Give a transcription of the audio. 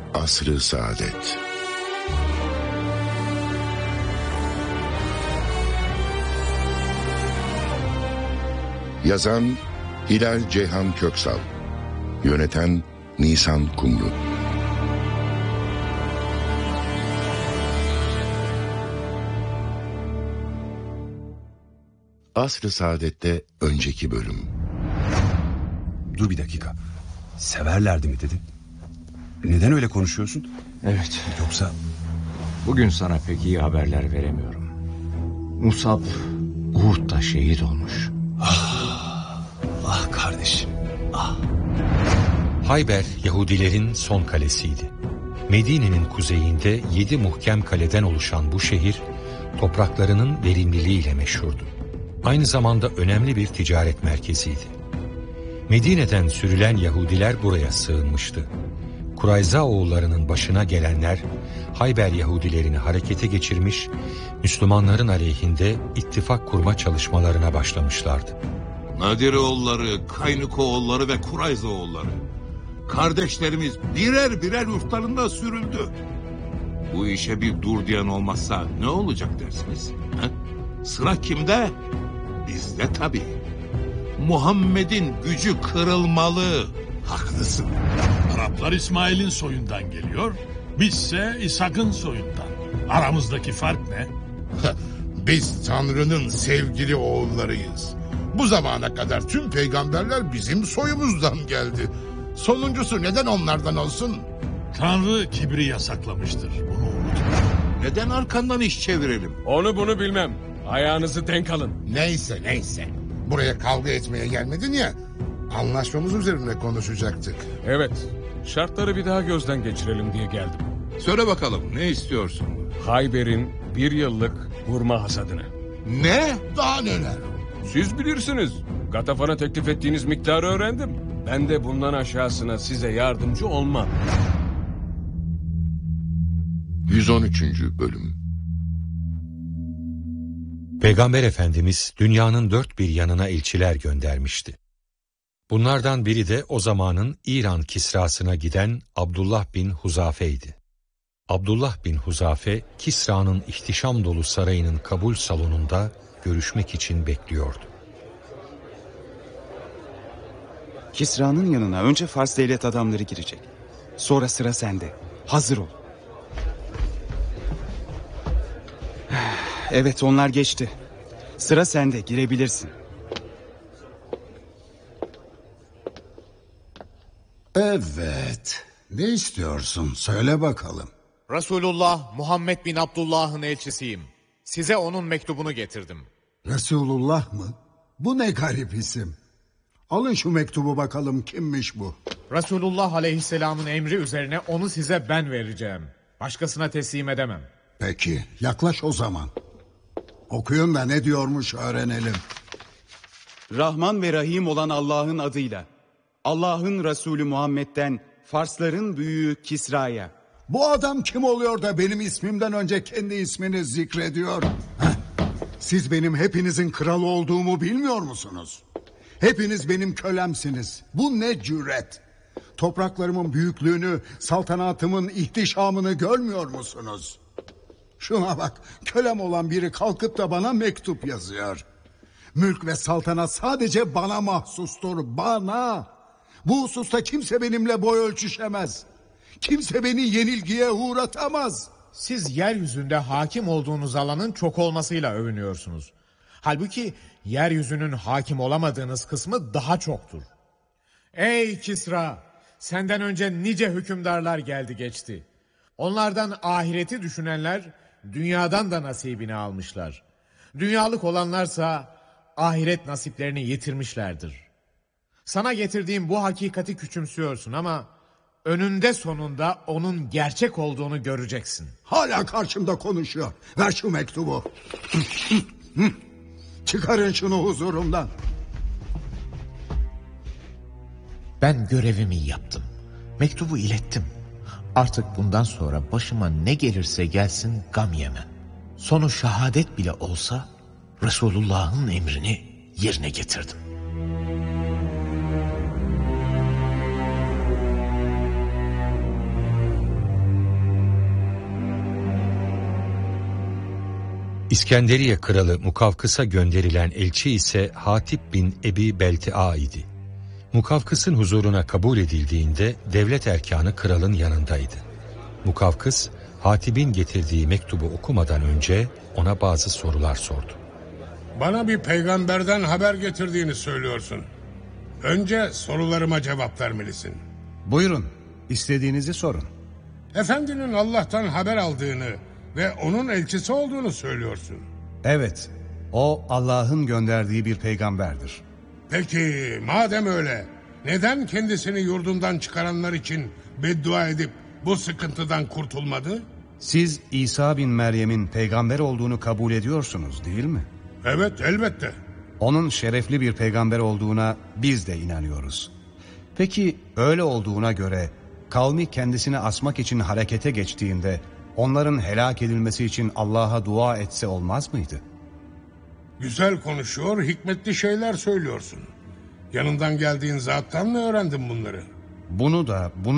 Asr-ı Saadet. Yazan Hilal Ceyhan Köksal, yöneten Nisan Kumru. Asr-ı Saadet'te önceki bölüm. Dur bir dakika. Severlerdi mi dedin? Neden öyle konuşuyorsun? Evet. Yoksa... Bugün sana pek iyi haberler veremiyorum. Musab Uhud'da şehit olmuş. Ah kardeşim. Ah. Hayber Yahudilerin son kalesiydi. Medine'nin kuzeyinde 7 muhkem kaleden oluşan bu şehir topraklarının verimliliğiyle meşhurdu. Aynı zamanda önemli bir ticaret merkeziydi. Medine'den sürülen Yahudiler buraya sığınmıştı. Kurayza oğullarının başına gelenler Hayber Yahudilerini harekete geçirmiş, Müslümanların aleyhinde ittifak kurma çalışmalarına başlamışlardı. Nadir oğulları, Kaynuk oğulları ve Kurayza oğulları. Kardeşlerimiz birer birer yurtlarında sürüldü. Bu işe bir dur diyen olmazsa ne olacak dersiniz? He? Sıra kimde? Bizde tabii. Muhammed'in gücü kırılmalı. Haklısın. Araplar İsmail'in soyundan geliyor, bizse İshak'ın soyundan. Aramızdaki fark ne? Biz Tanrı'nın sevgili oğullarıyız. Bu zamana kadar tüm peygamberler bizim soyumuzdan geldi. Sonuncusu neden onlardan olsun? Tanrı kibri yasaklamıştır, bunu unutma. Neden arkandan iş çevirelim? Onu bunu bilmem. Ayağınızı denk alın. Neyse. Buraya kavga etmeye gelmedin ya. Anlaşmamız üzerine konuşacaktık. Evet, şartları bir daha gözden geçirelim diye geldim. Söyle bakalım, ne istiyorsun? Hayber'in 1 yıllık hurma hasadını. Ne? Daha neler? Siz bilirsiniz. Gatafan'a teklif ettiğiniz miktarı öğrendim. Ben de bundan aşağısına size yardımcı olmam. 113. bölüm. Peygamber Efendimiz dünyanın dört bir yanına elçiler göndermişti. Bunlardan biri de o zamanın İran Kisrasına giden Abdullah bin Huzafe'ydi. Abdullah bin Huzafe, Kisra'nın ihtişam dolu sarayının kabul salonunda görüşmek için bekliyordu. Kisra'nın yanına önce Fars devlet adamları girecek. Sonra sıra sende. Hazır ol. Evet, onlar geçti. Sıra sende, girebilirsin. Evet. Ne istiyorsun? Söyle bakalım. Resulullah Muhammed bin Abdullah'ın elçisiyim. Size onun mektubunu getirdim. Resulullah mı? Bu ne garip isim. Alın şu mektubu bakalım, kimmiş bu? Resulullah aleyhisselamın emri üzerine onu size ben vereceğim. Başkasına teslim edemem. Peki, yaklaş o zaman. Okuyun da ne diyormuş öğrenelim. Rahman ve Rahim olan Allah'ın adıyla. Allah'ın Resulü Muhammed'den Farsların büyüğü Kisra'ya. Bu adam kim oluyor da benim ismimden önce kendi ismini zikrediyor? Heh. Siz benim hepinizin kralı olduğumu bilmiyor musunuz? Hepiniz benim kölemsiniz. Bu ne cüret? Topraklarımın büyüklüğünü, saltanatımın ihtişamını görmüyor musunuz? Şuna bak, kölem olan biri kalkıp da bana mektup yazıyor. Mülk ve saltanat sadece bana mahsustur, bana. Bu hususta kimse benimle boy ölçüşemez. Kimse beni yenilgiye uğratamaz. Siz yeryüzünde hakim olduğunuz alanın çok olmasıyla övünüyorsunuz. Halbuki yeryüzünün hakim olamadığınız kısmı daha çoktur. Ey Kisra! Senden önce nice hükümdarlar geldi geçti. Onlardan ahireti düşünenler dünyadan da nasibini almışlar. Dünyalık olanlarsa ahiret nasiplerini yitirmişlerdir. Sana getirdiğim bu hakikati küçümsüyorsun ama önünde sonunda onun gerçek olduğunu göreceksin. Hala karşımda konuşuyor. Ver şu mektubu. Çıkarın şunu huzurumdan. Ben görevimi yaptım. Mektubu ilettim. Artık bundan sonra başıma ne gelirse gelsin gam yemem. Sonu şehadet bile olsa Resulullah'ın emrini yerine getirdim. İskenderiye kralı Mukavkıs'a gönderilen elçi ise Hatip bin Ebi Beltia idi. Mukavkıs'ın huzuruna kabul edildiğinde devlet erkanı kralın yanındaydı. Mukavkıs, Hatip'in getirdiği mektubu okumadan önce ona bazı sorular sordu. Bana bir peygamberden haber getirdiğini söylüyorsun. Önce sorularıma cevap vermelisin. Buyurun, istediğinizi sorun. Efendinin Allah'tan haber aldığını ve onun elçisi olduğunu söylüyorsun. Evet, o Allah'ın gönderdiği bir peygamberdir. Peki madem öyle, neden kendisini yurdundan çıkaranlar için beddua edip bu sıkıntıdan kurtulmadı? Siz İsa bin Meryem'in peygamber olduğunu kabul ediyorsunuz değil mi? Evet, elbette. Onun şerefli bir peygamber olduğuna biz de inanıyoruz. Peki öyle olduğuna göre kavmi kendisini asmak için harekete geçtiğinde onların helak edilmesi için Allah'a dua etse olmaz mıydı? Güzel konuşuyor, hikmetli şeyler söylüyorsun. Yanından geldiğin zattan mı öğrendin bunları? Bunu